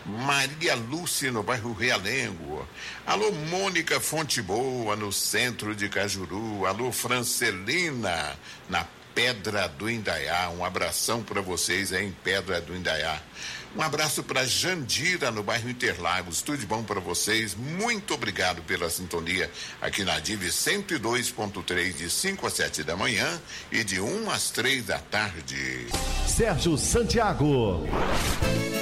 Maria Lúcia, no bairro Realengo. Alô, Mônica Fonte Boa, no centro de Cajuru. Alô, Francelina, na Pedra do Indaiá. Um abração para vocês aí em Pedra do Indaiá. Um abraço para Jandira, no bairro Interlagos. Tudo de bom para vocês. Muito obrigado pela sintonia aqui na DIV 102.3, de 5 às 7 da manhã e de 1 às 3 da tarde. Sérgio Santiago.